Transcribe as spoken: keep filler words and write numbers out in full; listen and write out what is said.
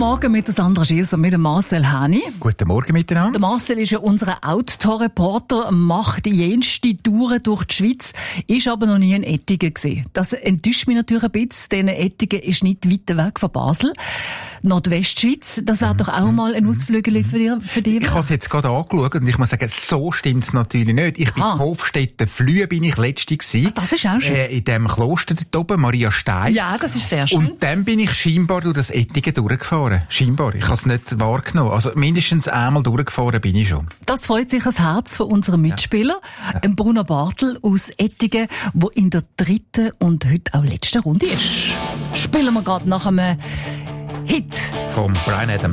Morgen mit der Sandra Schiesser, mit dem Marcel Häni. Guten Morgen miteinander. Der Marcel ist ja unser Outdoor-Reporter, macht jenste Touren durch die Schweiz, ist aber noch nie in Ettigen gewesen. Das enttäuscht mich natürlich ein bisschen, denn Ettigen ist nicht weit weg von Basel. Nordwestschweiz, das wäre doch auch mal ein Ausflügel für dich. Für dich. Ich habe es jetzt gerade angeschaut und ich muss sagen, so stimmt es natürlich nicht. Ich bin in Hofstetten Flühe, bin ich letzte gewesen. Das ist auch schön. Äh, in dem Kloster dort oben, Maria Stein. Ja, das ist sehr schön. Und dann bin ich scheinbar durch das Ettigen durchgefahren. Scheinbar. Ich habe es nicht wahrgenommen. Also mindestens einmal durchgefahren bin ich schon. Das freut sich das Herz von unserem Mitspieler, ja. Ja. Bruno Bartel aus Ettigen, der in der dritten und heute auch letzten Runde ist. Spielen wir gerade nach einem Hit vom Bryan Adams.